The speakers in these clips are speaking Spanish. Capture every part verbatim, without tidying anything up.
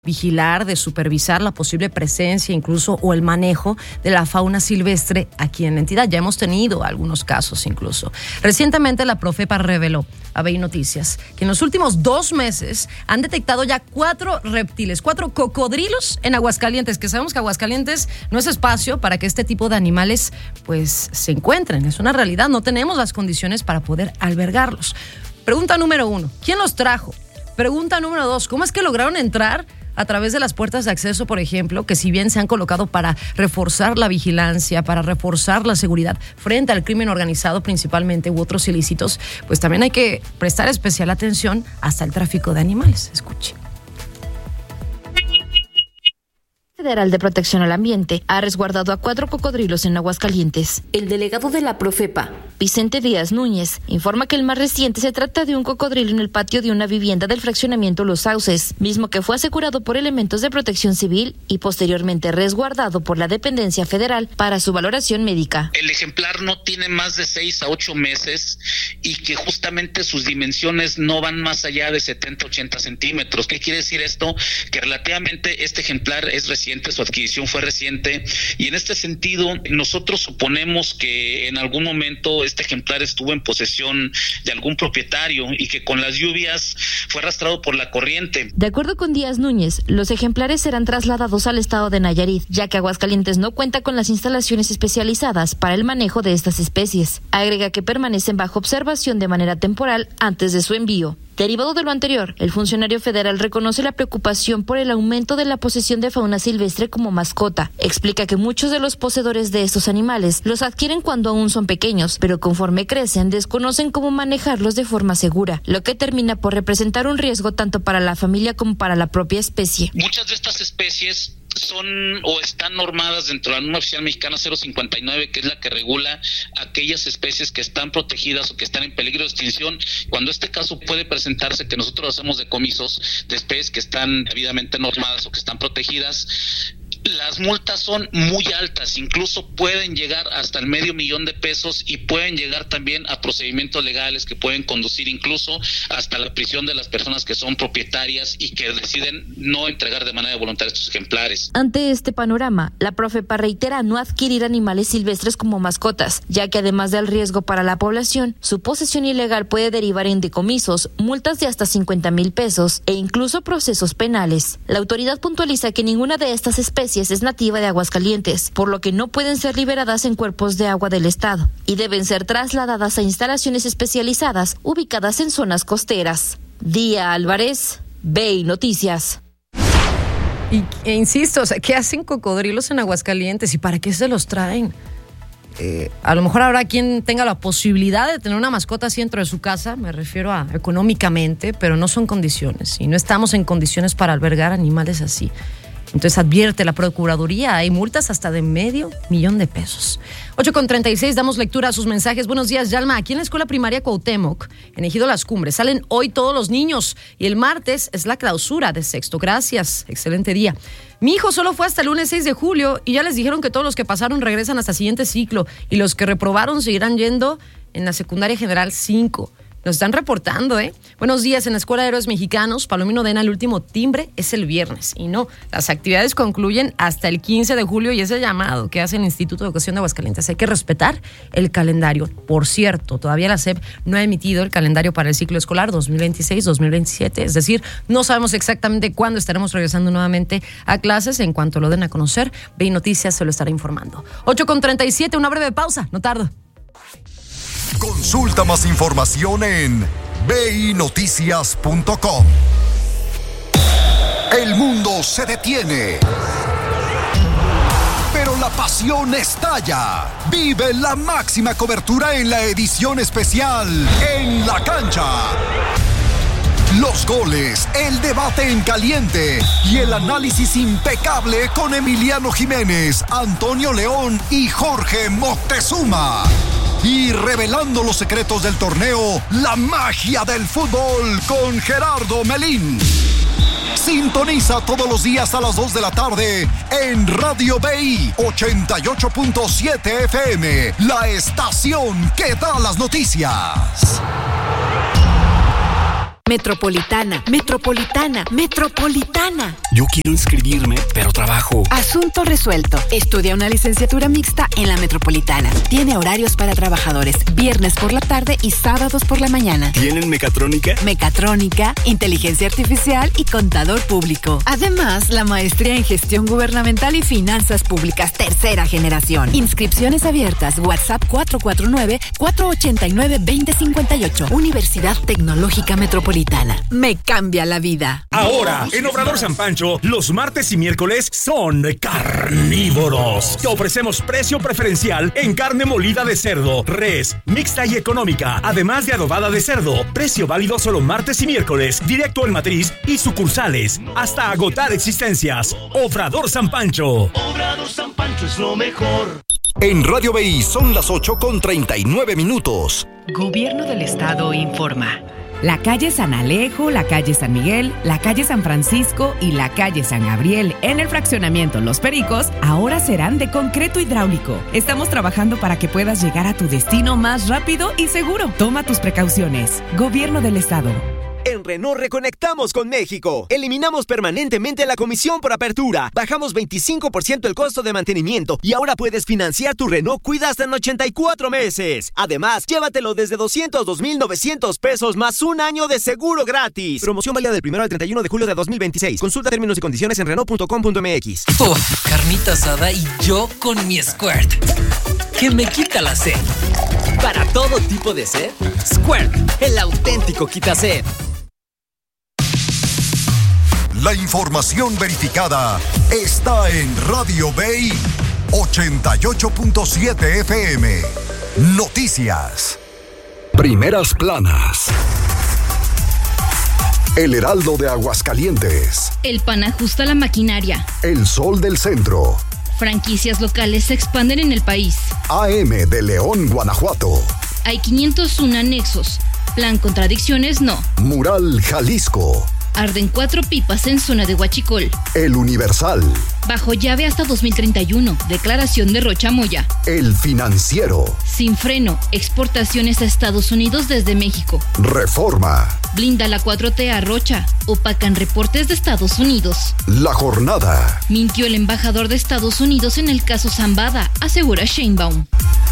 vigilar, de supervisar la posible presencia incluso o el manejo de la fauna silvestre aquí en la entidad. Ya hemos tenido algunos casos incluso. Recientemente la Profepa reveló a B I Noticias que en los últimos dos meses han detectado ya cuatro reptiles, cuatro cocodrilos en Aguascalientes, que sabemos que Aguascalientes no es espacio para que este tipo de animales pues se encuentren. Es una realidad, no tenemos las condiciones para poder albergarlos. Pregunta número uno, ¿quién los trajo? Pregunta número dos, ¿cómo es que lograron entrar a través de las puertas de acceso, por ejemplo, que si bien se han colocado para reforzar la vigilancia, para reforzar la seguridad frente al crimen organizado principalmente u otros ilícitos, pues también hay que prestar especial atención hasta el tráfico de animales? Escuche. Federal de Protección al Ambiente ha resguardado a cuatro cocodrilos en Aguascalientes. El delegado de la Profepa, Vicente Díaz Núñez, informa que el más reciente se trata de un cocodrilo en el patio de una vivienda del fraccionamiento Los Sauces, mismo que fue asegurado por elementos de protección civil y posteriormente resguardado por la dependencia federal para su valoración médica. El ejemplar no tiene más de seis a ocho meses y que justamente sus dimensiones no van más allá de setenta a ochenta centímetros. ¿Qué quiere decir esto? Que relativamente este ejemplar es reciente, su adquisición fue reciente, y en este sentido nosotros suponemos que en algún momento este ejemplar estuvo en posesión de algún propietario y que con las lluvias fue arrastrado por la corriente. De acuerdo con Díaz Núñez, los ejemplares serán trasladados al estado de Nayarit, ya que Aguascalientes no cuenta con las instalaciones especializadas para el manejo de estas especies. Agrega que permanecen bajo observación de manera temporal antes de su envío. Derivado de lo anterior, el funcionario federal reconoce la preocupación por el aumento de la posesión de fauna silvestre como mascota. Explica que muchos de los poseedores de estos animales los adquieren cuando aún son pequeños, pero conforme crecen desconocen cómo manejarlos de forma segura, lo que termina por representar un riesgo tanto para la familia como para la propia especie. Muchas de estas especies son o están normadas dentro de la norma oficial mexicana cero cincuenta y nueve, que es la que regula aquellas especies que están protegidas o que están en peligro de extinción. Cuando este caso puede presentarse, que nosotros hacemos decomisos de especies que están debidamente normadas o que están protegidas, las multas son muy altas, incluso pueden llegar hasta el medio millón de pesos y pueden llegar también a procedimientos legales que pueden conducir incluso hasta la prisión de las personas que son propietarias y que deciden no entregar de manera voluntaria estos ejemplares. Ante este panorama, la Profepa reitera no adquirir animales silvestres como mascotas, ya que además del riesgo para la población, su posesión ilegal puede derivar en decomisos, multas de hasta cincuenta mil pesos e incluso procesos penales. La autoridad puntualiza que ninguna de estas especies es nativa de Aguascalientes, por lo que no pueden ser liberadas en cuerpos de agua del estado y deben ser trasladadas a instalaciones especializadas ubicadas en zonas costeras. Día Álvarez, B I Noticias. Y e insisto, o sea, ¿qué hacen cocodrilos en Aguascalientes y para qué se los traen? Eh, a lo mejor habrá quien tenga la posibilidad de tener una mascota así dentro de su casa, me refiero a económicamente, pero no son condiciones y no estamos en condiciones para albergar animales así. Entonces advierte la Procuraduría, hay multas hasta de medio millón de pesos. ocho con treinta y seis, damos lectura a sus mensajes. Buenos días, Yalma. Aquí en la Escuela Primaria Cuauhtémoc, en Ejido Las Cumbres, salen hoy todos los niños y el martes es la clausura de sexto. Gracias, excelente día. Mi hijo solo fue hasta el lunes seis de julio y ya les dijeron que todos los que pasaron regresan hasta el siguiente ciclo y los que reprobaron seguirán yendo en la secundaria general cinco. Nos están reportando, ¿eh? Buenos días, en la Escuela de Héroes Mexicanos, Palomino Dena, el último timbre es el viernes. Y no, las actividades concluyen hasta el quince de julio y ese llamado que hace el Instituto de Educación de Aguascalientes. Hay que respetar el calendario. Por cierto, todavía la S E P no ha emitido el calendario para el ciclo escolar dos mil veintiséis dos mil veintisiete. Es decir, no sabemos exactamente cuándo estaremos regresando nuevamente a clases. En cuanto lo den a conocer, B I Noticias se lo estará informando. ocho con treinta y siete, una breve pausa, no tardo. Consulta más información en b i noticias punto com. El mundo se detiene, pero la pasión estalla. Vive la máxima cobertura en la edición especial En la Cancha. Los goles, el debate en caliente y el análisis impecable con Emiliano Jiménez, Antonio León y Jorge Moctezuma. Y revelando los secretos del torneo, la magia del fútbol con Gerardo Melín. Sintoniza todos los días a las dos de la tarde en Radio B I ochenta y ocho punto siete F M, la estación que da las noticias. Metropolitana, Metropolitana, Metropolitana. Yo quiero inscribirme, pero trabajo. Asunto resuelto. Estudia una licenciatura mixta en la Metropolitana. Tiene horarios para trabajadores, viernes por la tarde y sábados por la mañana. ¿Tienen mecatrónica? Mecatrónica, inteligencia artificial y contador público. Además, la maestría en gestión gubernamental y finanzas públicas, tercera generación. Inscripciones abiertas. WhatsApp cuatro cuatro nueve, cuatro ocho nueve, dos cero cinco ocho. Universidad Tecnológica Metropolitana. Me cambia la vida. Ahora, en Obrador San Pancho, los martes y miércoles son carnívoros. Te ofrecemos precio preferencial en carne molida de cerdo, res, mixta y económica, además de adobada de cerdo. Precio válido solo martes y miércoles, directo en matriz y sucursales, hasta agotar existencias. Obrador San Pancho. Obrador San Pancho es lo mejor. En Radio B I son las ocho con treinta y nueve minutos. Gobierno del Estado informa. La calle San Alejo, la calle San Miguel, la calle San Francisco y la calle San Gabriel en el fraccionamiento Los Pericos ahora serán de concreto hidráulico. Estamos trabajando para que puedas llegar a tu destino más rápido y seguro. Toma tus precauciones. Gobierno del Estado. En Renault reconectamos con México. Eliminamos permanentemente la comisión por apertura. Bajamos veinticinco por ciento el costo de mantenimiento y ahora puedes financiar tu Renault Kwid hasta en ochenta y cuatro meses. Además, llévatelo desde doscientos dos mil novecientos pesos más un año de seguro gratis. Promoción válida del primero al treinta y uno de julio de dos mil veintiséis. Consulta términos y condiciones en Renault punto com punto m x. Uf, carnita asada y yo con mi Squirt, que me quita la sed. Para todo tipo de sed, Squirt, el auténtico quita sed. La información verificada está en Radio B I ochenta y ocho punto siete F M. Noticias. Primeras planas. El Heraldo de Aguascalientes. El P A N ajusta la maquinaria. El Sol del Centro. Franquicias locales se expanden en el país. A M de León, Guanajuato. Hay quinientos uno anexos. Plan contradicciones no. Mural Jalisco. Arden cuatro pipas en zona de Huachicol. El Universal. Bajo llave hasta dos mil treinta y uno. Declaración de Rocha Moya. El Financiero. Sin freno. Exportaciones a Estados Unidos desde México. Reforma. Blinda la cuatro T a Rocha. Opacan reportes de Estados Unidos. La Jornada. Mintió el embajador de Estados Unidos en el caso Zambada, asegura Sheinbaum.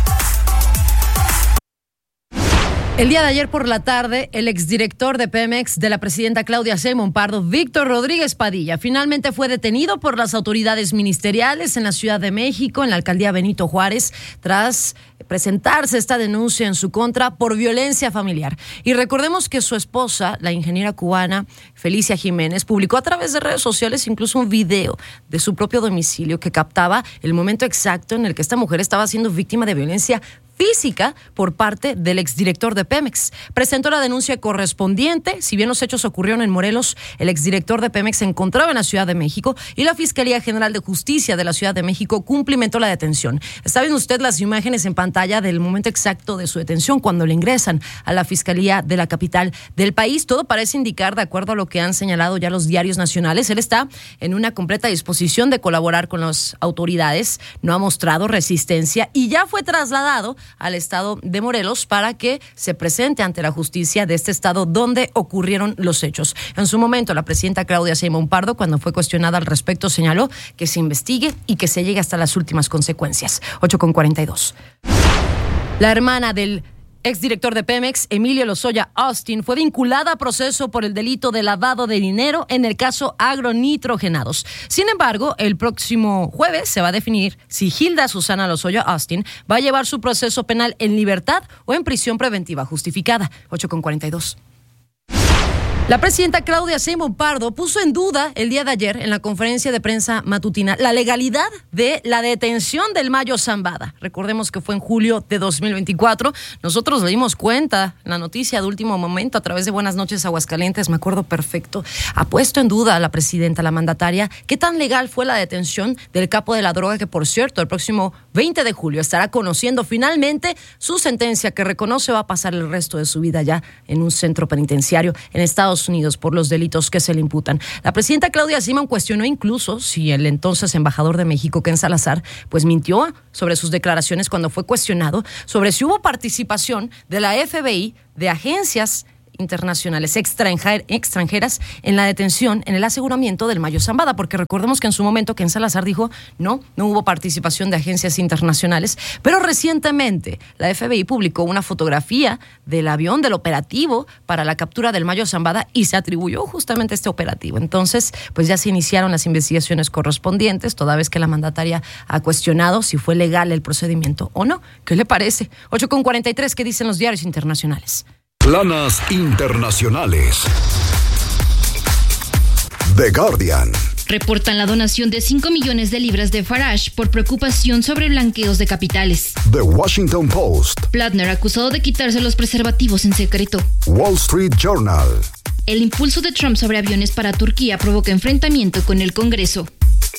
El día de ayer por la tarde, el exdirector de Pemex de la presidenta Claudia Sheinbaum Pardo, Víctor Rodríguez Padilla, finalmente fue detenido por las autoridades ministeriales en la Ciudad de México, en la alcaldía Benito Juárez, tras presentarse esta denuncia en su contra por violencia familiar. Y recordemos que su esposa, la ingeniera cubana Felicia Jiménez, publicó a través de redes sociales incluso un video de su propio domicilio que captaba el momento exacto en el que esta mujer estaba siendo víctima de violencia física por parte del exdirector de Pemex. Presentó la denuncia correspondiente. Si bien los hechos ocurrieron en Morelos, el exdirector de Pemex se encontraba en la Ciudad de México y la Fiscalía General de Justicia de la Ciudad de México cumplimentó la detención. Está viendo usted las imágenes en pantalla del momento exacto de su detención cuando le ingresan a la Fiscalía de la capital del país. Todo parece indicar, de acuerdo a lo que han señalado ya los diarios nacionales, él está en una completa disposición de colaborar con las autoridades, no ha mostrado resistencia y ya fue trasladado al estado de Morelos para que se presente ante la justicia de este estado donde ocurrieron los hechos. En su momento, la presidenta Claudia Sheinbaum Pardo, cuando fue cuestionada al respecto, señaló que se investigue y que se llegue hasta las últimas consecuencias. ocho con cuarenta y dos. La hermana del exdirector de Pemex, Emilio Lozoya Austin, fue vinculada a proceso por el delito de lavado de dinero en el caso agronitrogenados. Sin embargo, el próximo jueves se va a definir si Hilda Susana Lozoya Austin va a llevar su proceso penal en libertad o en prisión preventiva justificada. ocho con cuarenta y dos. La presidenta Claudia Sheinbaum Pardo puso en duda el día de ayer en la conferencia de prensa matutina la legalidad de la detención del Mayo Zambada. Recordemos que fue en julio de dos mil veinticuatro. Nosotros le dimos cuenta en la noticia de último momento a través de Buenas Noches Aguascalientes, me acuerdo perfecto. Ha puesto en duda a la presidenta, la mandataria, qué tan legal fue la detención del capo de la droga que, por cierto, el próximo veinte de julio estará conociendo finalmente su sentencia que reconoce va a pasar el resto de su vida ya en un centro penitenciario en Estados Unidos por los delitos que se le imputan. La presidenta Claudia Sheinbaum cuestionó incluso si el entonces embajador de México, Ken Salazar, pues mintió sobre sus declaraciones cuando fue cuestionado sobre si hubo participación de la F B I, de agencias internacionales extranjer, extranjeras en la detención, en el aseguramiento del Mayo Zambada, porque recordemos que en su momento Ken Salazar dijo no, no hubo participación de agencias internacionales, pero recientemente la F B I publicó una fotografía del avión, del operativo para la captura del Mayo Zambada y se atribuyó justamente este operativo. Entonces, pues ya se iniciaron las investigaciones correspondientes, toda vez que la mandataria ha cuestionado si fue legal el procedimiento o no. ¿Qué le parece? ocho con cuarenta y tres, ¿qué dicen los diarios internacionales? Planas internacionales. The Guardian. Reportan la donación de cinco millones de libras de Farage por preocupación sobre blanqueos de capitales. The Washington Post. Platner acusado de quitarse los preservativos en secreto. Wall Street Journal. El impulso de Trump sobre aviones para Turquía provoca enfrentamiento con el Congreso.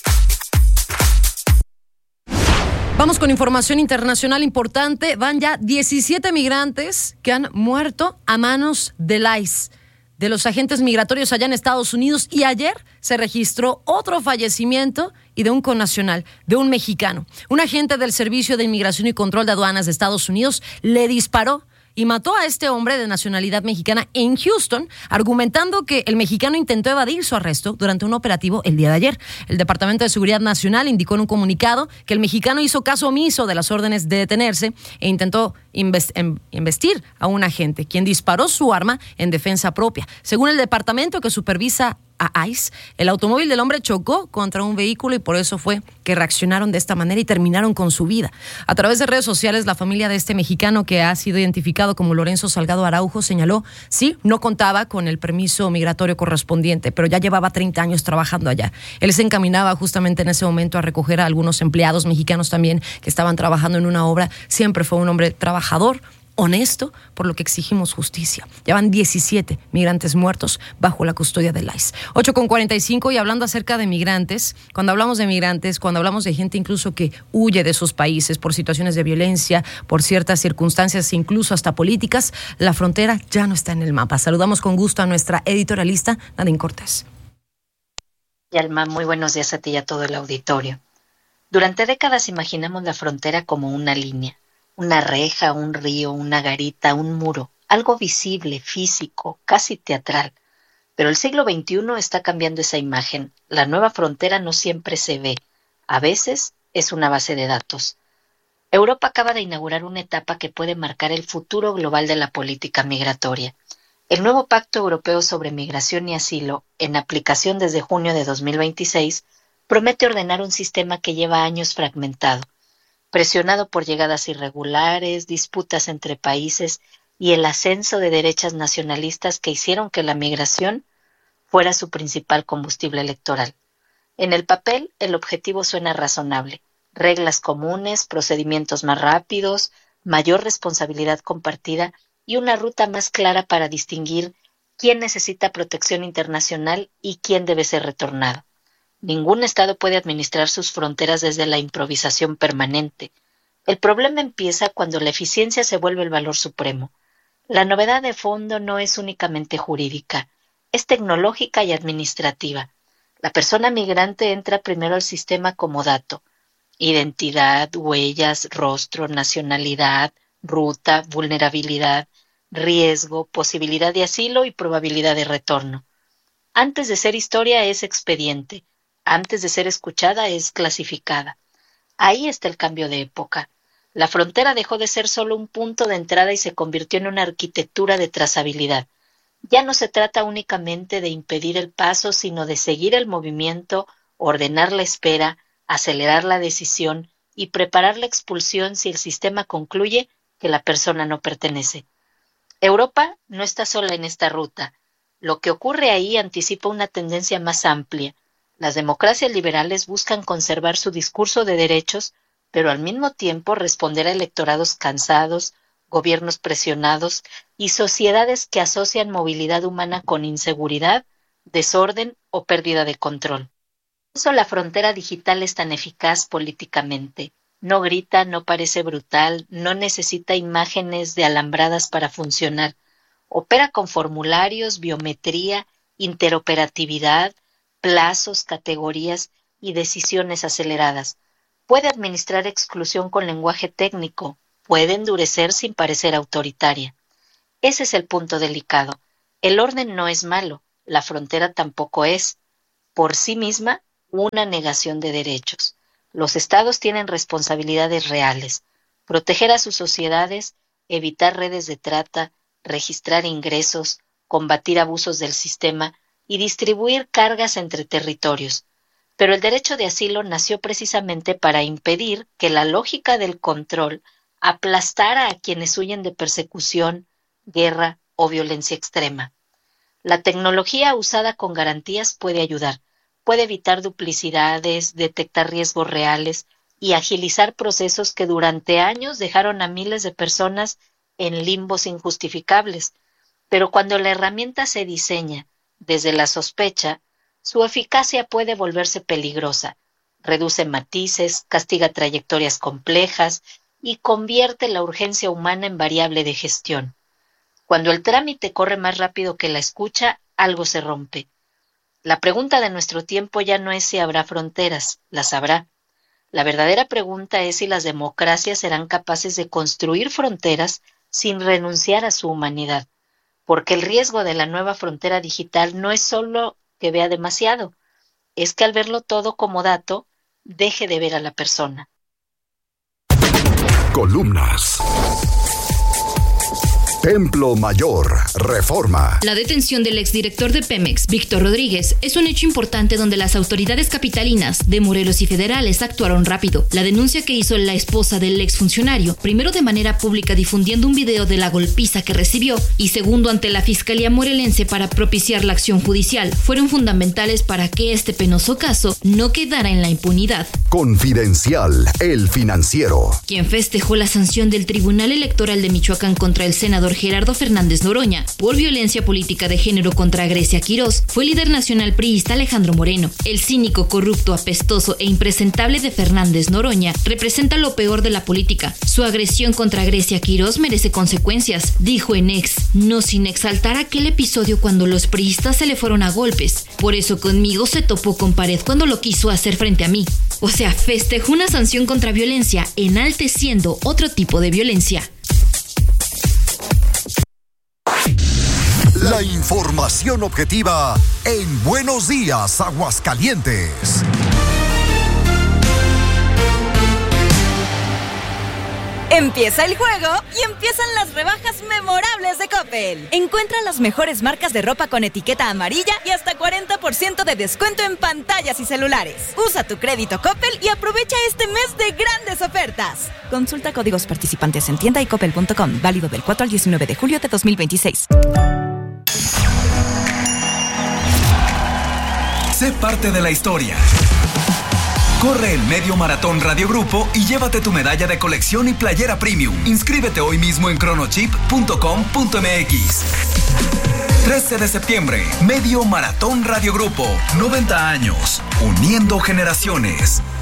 Vamos con información internacional importante. Van ya diecisiete migrantes que han muerto a manos del I C E, de los agentes migratorios allá en Estados Unidos, y ayer se registró otro fallecimiento y de un connacional, de un mexicano. Un agente del Servicio de Inmigración y Control de Aduanas de Estados Unidos le disparó y mató a este hombre de nacionalidad mexicana en Houston, argumentando que el mexicano intentó evadir su arresto durante un operativo el día de ayer. El Departamento de Seguridad Nacional indicó en un comunicado que el mexicano hizo caso omiso de las órdenes de detenerse e intentó investir a un agente, quien disparó su arma en defensa propia. Según el departamento que supervisa a I C E, el automóvil del hombre chocó contra un vehículo y por eso fue que reaccionaron de esta manera y terminaron con su vida. A través de redes sociales, la familia de este mexicano, que ha sido identificado como Lorenzo Salgado Araujo, señaló, sí, no contaba con el permiso migratorio correspondiente, pero ya llevaba treinta años trabajando allá. Él se encaminaba justamente en ese momento a recoger a algunos empleados mexicanos también que estaban trabajando en una obra. Siempre fue un hombre trabajador, honesto, por lo que exigimos justicia. Ya van diecisiete migrantes muertos bajo la custodia del I C E. ocho con cuarenta y cinco, y hablando acerca de migrantes, cuando hablamos de migrantes, cuando hablamos de gente incluso que huye de sus países por situaciones de violencia, por ciertas circunstancias, incluso hasta políticas, la frontera ya no está en el mapa. Saludamos con gusto a nuestra editorialista, Nadine Cortés. Yalma, muy buenos días a ti y a todo el auditorio. Durante décadas imaginamos la frontera como una línea. Una reja, un río, una garita, un muro, algo visible, físico, casi teatral. Pero el siglo veintiuno está cambiando esa imagen. La nueva frontera no siempre se ve. A veces es una base de datos. Europa acaba de inaugurar una etapa que puede marcar el futuro global de la política migratoria. El nuevo Pacto Europeo sobre Migración y Asilo, en aplicación desde junio de dos mil veintiséis, promete ordenar un sistema que lleva años fragmentado, presionado por llegadas irregulares, disputas entre países y el ascenso de derechas nacionalistas que hicieron que la migración fuera su principal combustible electoral. En el papel, el objetivo suena razonable: reglas comunes, procedimientos más rápidos, mayor responsabilidad compartida y una ruta más clara para distinguir quién necesita protección internacional y quién debe ser retornado. Ningún Estado puede administrar sus fronteras desde la improvisación permanente. El problema empieza cuando la eficiencia se vuelve el valor supremo. La novedad de fondo no es únicamente jurídica, es tecnológica y administrativa. La persona migrante entra primero al sistema como dato: identidad, huellas, rostro, nacionalidad, ruta, vulnerabilidad, riesgo, posibilidad de asilo y probabilidad de retorno. Antes de ser historia es expediente. Antes de ser escuchada es clasificada. Ahí está el cambio de época. La frontera dejó de ser solo un punto de entrada y se convirtió en una arquitectura de trazabilidad. Ya no se trata únicamente de impedir el paso, sino de seguir el movimiento, ordenar la espera, acelerar la decisión y preparar la expulsión si el sistema concluye que la persona no pertenece. Europa no está sola en esta ruta. Lo que ocurre ahí anticipa una tendencia más amplia. Las democracias liberales buscan conservar su discurso de derechos, pero al mismo tiempo responder a electorados cansados, gobiernos presionados y sociedades que asocian movilidad humana con inseguridad, desorden o pérdida de control. Por eso la frontera digital es tan eficaz políticamente. No grita, no parece brutal, no necesita imágenes de alambradas para funcionar. Opera con formularios, biometría, interoperatividad, plazos, categorías y decisiones aceleradas. Puede administrar exclusión con lenguaje técnico, puede endurecer sin parecer autoritaria. Ese es el punto delicado. El orden no es malo, la frontera tampoco es, por sí misma, una negación de derechos. Los estados tienen responsabilidades reales: proteger a sus sociedades, evitar redes de trata, registrar ingresos, combatir abusos del sistema y distribuir cargas entre territorios. Pero el derecho de asilo nació precisamente para impedir que la lógica del control aplastara a quienes huyen de persecución, guerra o violencia extrema. La tecnología usada con garantías puede ayudar, puede evitar duplicidades, detectar riesgos reales y agilizar procesos que durante años dejaron a miles de personas en limbos injustificables. Pero cuando la herramienta se diseña desde la sospecha, su eficacia puede volverse peligrosa. Reduce matices, castiga trayectorias complejas y convierte la urgencia humana en variable de gestión. Cuando el trámite corre más rápido que la escucha, algo se rompe. La pregunta de nuestro tiempo ya no es si habrá fronteras, las habrá. La verdadera pregunta es si las democracias serán capaces de construir fronteras sin renunciar a su humanidad. Porque el riesgo de la nueva frontera digital no es solo que vea demasiado, es que al verlo todo como dato, deje de ver a la persona. Columnas. Templo Mayor, Reforma. La detención del exdirector de Pemex, Víctor Rodríguez, es un hecho importante donde las autoridades capitalinas de Morelos y federales actuaron rápido. La denuncia que hizo la esposa del exfuncionario, primero de manera pública difundiendo un video de la golpiza que recibió y segundo ante la Fiscalía morelense para propiciar la acción judicial, fueron fundamentales para que este penoso caso no quedara en la impunidad. Confidencial, El Financiero. Quien festejó la sanción del Tribunal Electoral de Michoacán contra el senador Gerardo Fernández Noroña por violencia política de género contra Grecia Quirós fue el líder nacional priista Alejandro Moreno. El cínico, corrupto, apestoso e impresentable de Fernández Noroña representa lo peor de la política. Su agresión contra Grecia Quirós merece consecuencias, dijo en Ex, no sin exaltar aquel episodio cuando los priistas se le fueron a golpes. Por eso conmigo se topó con pared cuando lo quiso hacer frente a mí. O sea, festejó una sanción contra violencia, enalteciendo otro tipo de violencia. La información objetiva en Buenos Días, Aguascalientes. Empieza el juego y empiezan las rebajas memorables de Coppel. Encuentra las mejores marcas de ropa con etiqueta amarilla y hasta cuarenta por ciento de descuento en pantallas y celulares. Usa tu crédito Coppel y aprovecha este mes de grandes ofertas. Consulta códigos participantes en tienda y coppel punto com. Válido del cuatro al diecinueve de julio de dos mil veintiséis. Sé parte de la historia. Corre el Medio Maratón Radio Grupo y llévate tu medalla de colección y playera premium. Inscríbete hoy mismo en cronochip punto com punto m x. trece de septiembre, Medio Maratón Radio Grupo. noventa años, uniendo generaciones.